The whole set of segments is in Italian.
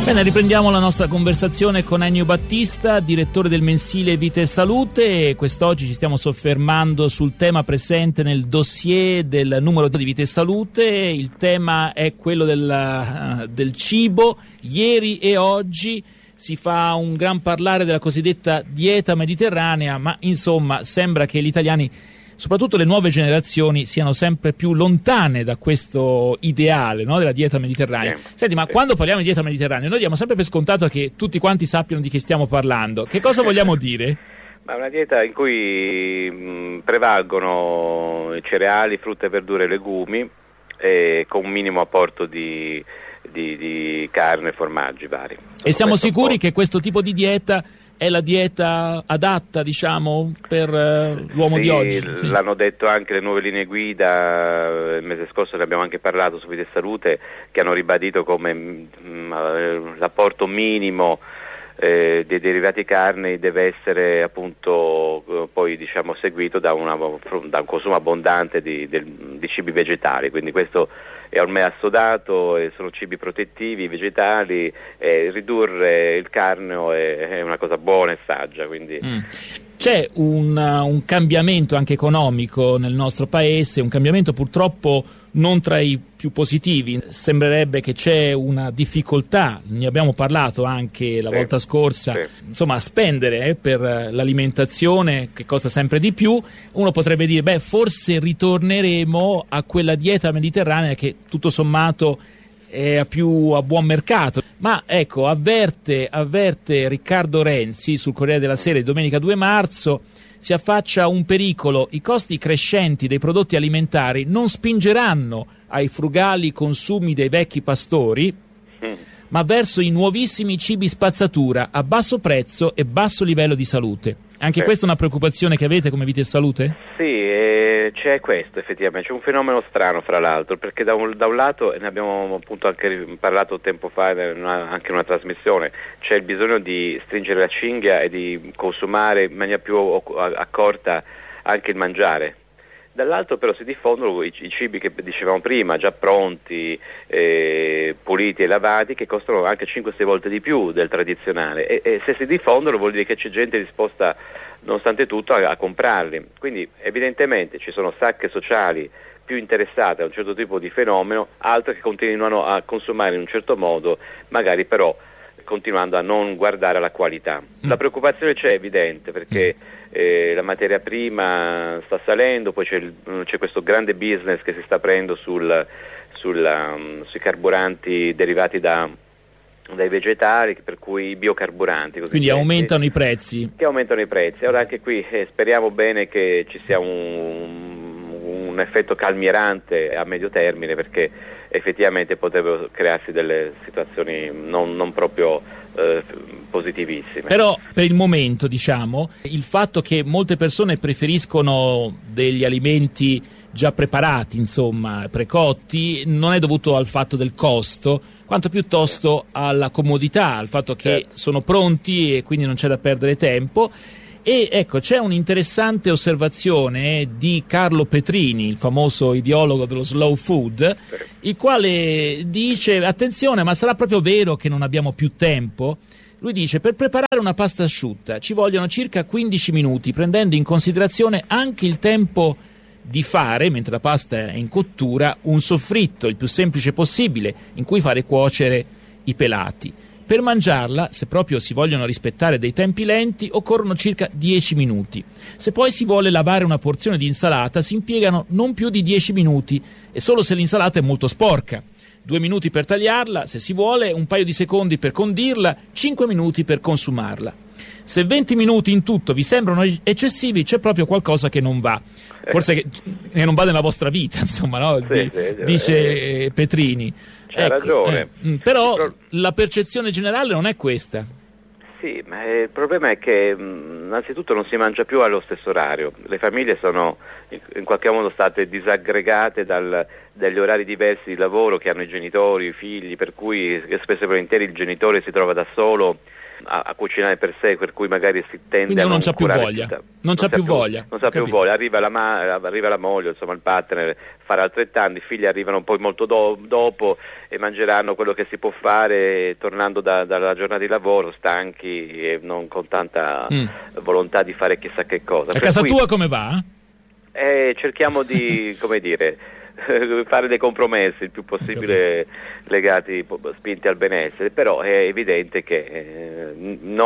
Bene, riprendiamo la nostra conversazione con Ennio Battista, direttore del mensile Vita e Salute, e quest'oggi ci stiamo soffermando sul tema presente nel dossier del numero di Vita e Salute. Il tema è quello del cibo. Ieri e oggi si fa un gran parlare della cosiddetta dieta mediterranea, ma insomma sembra che gli italiani, soprattutto le nuove generazioni, siano sempre più lontane da questo ideale, no, della dieta mediterranea. Senti, ma quando parliamo di dieta mediterranea noi diamo sempre per scontato che tutti quanti sappiano di che stiamo parlando. Che cosa vogliamo dire? Ma una dieta in cui prevalgono cereali, frutta e verdure e legumi, con un minimo apporto di carne e formaggi vari. E siamo sicuri che questo tipo di dieta è la dieta adatta, diciamo, per l'uomo di oggi? Sì, l'hanno detto anche le nuove linee guida, il mese scorso ne abbiamo anche parlato su Vita e Salute, che hanno ribadito come l'apporto minimo dei derivati carne deve essere appunto poi diciamo seguito da un consumo abbondante di cibi vegetali, quindi questo è ormai assodato, sono cibi protettivi, vegetali, ridurre il carneo è una cosa buona e saggia. Quindi. C'è un cambiamento anche economico nel nostro paese, un cambiamento purtroppo non tra i più positivi. Sembrerebbe che c'è una difficoltà, ne abbiamo parlato anche la volta scorsa, insomma, a spendere per l'alimentazione, che costa sempre di più. Uno potrebbe dire, forse ritorneremo a quella dieta mediterranea che tutto sommato è a buon mercato. Ma ecco, avverte Riccardo Renzi sul Corriere della Sera di domenica 2 marzo, si affaccia un pericolo: i costi crescenti dei prodotti alimentari non spingeranno ai frugali consumi dei vecchi pastori, ma verso i nuovissimi cibi spazzatura a basso prezzo e basso livello di salute. Anche questa è una preoccupazione che avete come Vita e Salute? Sì, c'è questo effettivamente, c'è un fenomeno strano fra l'altro, perché da un lato, ne abbiamo appunto anche parlato tempo fa anche in una trasmissione, c'è il bisogno di stringere la cinghia e di consumare in maniera più accorta anche il mangiare. Dall'altro però si diffondono i cibi che dicevamo prima, già pronti, puliti e lavati, che costano anche 5-6 volte di più del tradizionale, e se si diffondono vuol dire che c'è gente disposta nonostante tutto a comprarli. Quindi evidentemente ci sono sacche sociali più interessate a un certo tipo di fenomeno, altre che continuano a consumare in un certo modo, magari però continuando a non guardare alla qualità. La preoccupazione c'è, evidente, perché la materia prima sta salendo, poi c'è questo grande business che si sta aprendo sui carburanti derivati dai vegetali, per cui i biocarburanti. Quindi aumentano i prezzi. Che aumentano i prezzi. Ora anche qui speriamo bene che ci sia un effetto calmierante a medio termine, perché effettivamente potrebbero crearsi delle situazioni non proprio positivissime. Però per il momento, diciamo, il fatto che molte persone preferiscono degli alimenti già preparati, insomma, precotti, non è dovuto al fatto del costo, quanto piuttosto alla comodità, al fatto che sono pronti e quindi non c'è da perdere tempo. E ecco, c'è un'interessante osservazione di Carlo Petrini, il famoso ideologo dello slow food, il quale dice: attenzione, ma sarà proprio vero che non abbiamo più tempo? Lui dice: per preparare una pasta asciutta ci vogliono circa 15 minuti, prendendo in considerazione anche il tempo di fare, mentre la pasta è in cottura, un soffritto il più semplice possibile, in cui fare cuocere i pelati. Per mangiarla, se proprio si vogliono rispettare dei tempi lenti, occorrono circa 10 minuti. Se poi si vuole lavare una porzione di insalata, si impiegano non più di 10 minuti, e solo se l'insalata è molto sporca. 2 minuti per tagliarla, se si vuole, un paio di secondi per condirla, 5 minuti per consumarla. Se 20 minuti in tutto vi sembrano eccessivi, c'è proprio qualcosa che non va. Forse che non va nella vostra vita, insomma, no? Dice Petrini. C'ha ragione. Però la percezione generale non è questa. Sì, ma il problema è che innanzitutto non si mangia più allo stesso orario. Le famiglie sono in qualche modo state disaggregate dagli orari diversi di lavoro che hanno i genitori, i figli, per cui spesso e volentieri il genitore si trova da solo a cucinare per sé, per cui magari si tende quindi a non c'ha più voglia, non c'ha più voglia, arriva la moglie, insomma il partner farà altrettanto, i figli arrivano poi molto dopo e mangeranno quello che si può fare tornando dalla giornata di lavoro stanchi e non con tanta volontà di fare chissà che cosa. A casa tua come va? Cerchiamo di come dire fare dei compromessi il più possibile legati, spinti al benessere, però è evidente che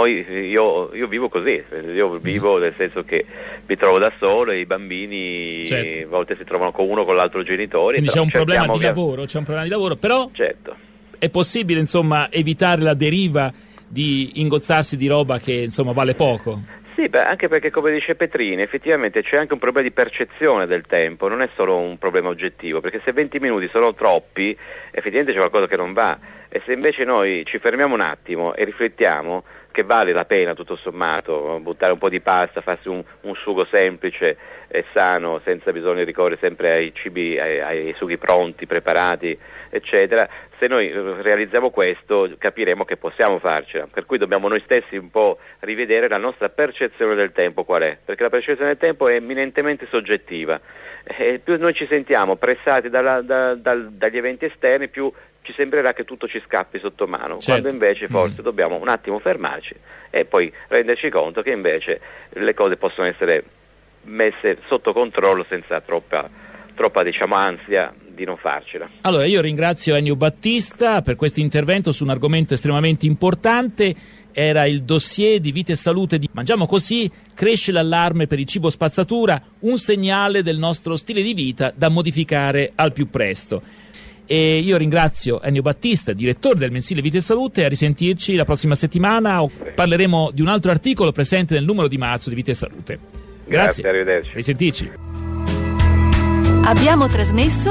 io vivo così, io vivo nel senso che mi trovo da solo e i bambini a volte si trovano con uno o con l'altro genitore. Quindi c'è un problema di lavoro, però certo. È possibile insomma evitare la deriva di ingozzarsi di roba che insomma vale poco? Sì, anche perché come dice Petrini effettivamente c'è anche un problema di percezione del tempo, non è solo un problema oggettivo, perché se 20 minuti sono troppi effettivamente c'è qualcosa che non va, e se invece noi ci fermiamo un attimo e riflettiamo che vale la pena tutto sommato buttare un po' di pasta, farsi un sugo semplice e sano senza bisogno di ricorrere sempre ai cibi, ai sughi pronti, preparati eccetera, se noi realizziamo questo capiremo che possiamo farcela, per cui dobbiamo noi stessi un po' rivedere la nostra percezione del tempo qual è, perché la percezione del tempo è eminentemente soggettiva, e più noi ci sentiamo pressati dagli eventi esterni più ci sembrerà che tutto ci scappi sotto mano, quando invece forse dobbiamo un attimo fermarci e poi renderci conto che invece le cose possono essere messe sotto controllo senza troppa diciamo ansia di non farcela. Allora io ringrazio Ennio Battista per questo intervento su un argomento estremamente importante. Era il dossier di Vita e Salute di Mangiamo Così, cresce l'allarme per il cibo spazzatura, un segnale del nostro stile di vita da modificare al più presto. E io ringrazio Ennio Battista, direttore del mensile Vita e Salute, a risentirci la prossima settimana. Parleremo di un altro articolo presente nel numero di marzo di Vita e Salute. Grazie, arrivederci. Risentirci. Abbiamo trasmesso